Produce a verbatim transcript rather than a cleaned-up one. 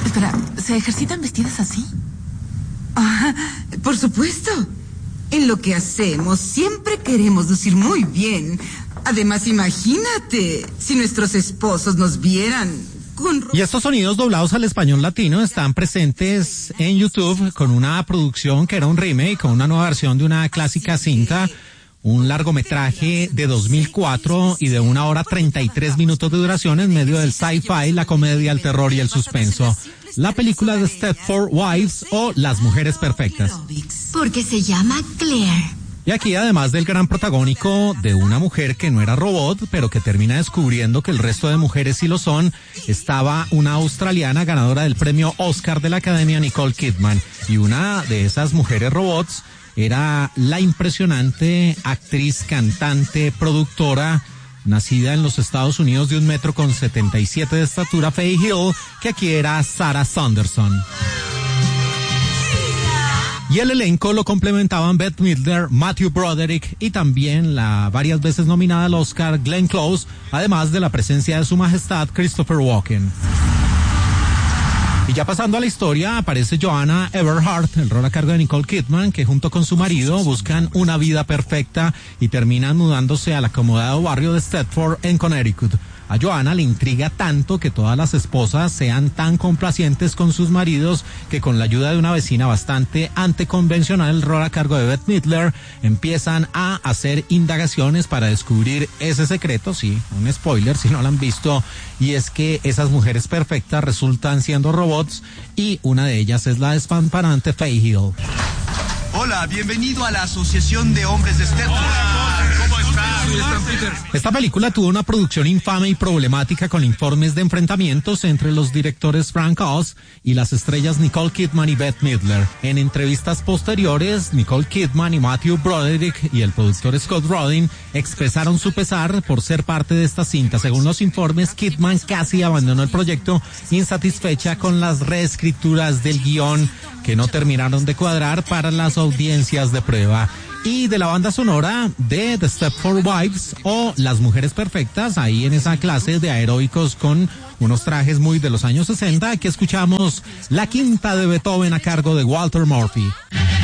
Espera, ¿se ejercitan vestidas así? Ah, por supuesto. En lo que hacemos siempre queremos lucir muy bien. Además, imagínate, si nuestros esposos nos vieran con... Y estos sonidos doblados al español latino están presentes en YouTube con una producción que era un remake, con una nueva versión de una clásica cinta, un largometraje de dos mil cuatro y de una hora treinta y tres minutos de duración en medio del sci-fi, la comedia, el terror y el suspenso. La película de Stepford Wives o Las Mujeres Perfectas. Porque se llama Claire. Y aquí, además del gran protagónico de una mujer que no era robot, pero que termina descubriendo que el resto de mujeres sí lo son, estaba una australiana ganadora del premio Oscar de la Academia, Nicole Kidman. Y una de esas mujeres robots era la impresionante actriz, cantante, productora, nacida en los Estados Unidos de un metro con setenta y siete de estatura, Faye Hill, que aquí era Sarah Saunderson. Y el elenco lo complementaban Bette Midler, Matthew Broderick y también la varias veces nominada al Oscar Glenn Close, además de la presencia de su majestad Christopher Walken. Y ya pasando a la historia, aparece Joanna Everhart, el rol a cargo de Nicole Kidman, que junto con su marido buscan una vida perfecta y terminan mudándose al acomodado barrio de Stepford en Connecticut. A Joanna le intriga tanto que todas las esposas sean tan complacientes con sus maridos que con la ayuda de una vecina bastante anticonvencional, el rol a cargo de Bette Midler, empiezan a hacer indagaciones para descubrir ese secreto, sí, un spoiler si no lo han visto, y es que esas mujeres perfectas resultan siendo robots y una de ellas es la despampanante Faye Hill. Hola, bienvenido a la Asociación de Hombres de Stepford. ¿Cómo estás? Esta película tuvo una producción infame y problemática con informes de enfrentamientos entre los directores Frank Oz y las estrellas Nicole Kidman y Bette Midler. En entrevistas posteriores, Nicole Kidman y Matthew Broderick y el productor Scott Rudin expresaron su pesar por ser parte de esta cinta. Según los informes, Kidman casi abandonó el proyecto insatisfecha con las reescrituras del guión que no terminaron de cuadrar para las audiencias de prueba. Y de la banda sonora de The Stepford Wives o Las Mujeres Perfectas, ahí en esa clase de aeróbicos con unos trajes muy de los años sesenta, aquí escuchamos La Quinta de Beethoven a cargo de Walter Murphy.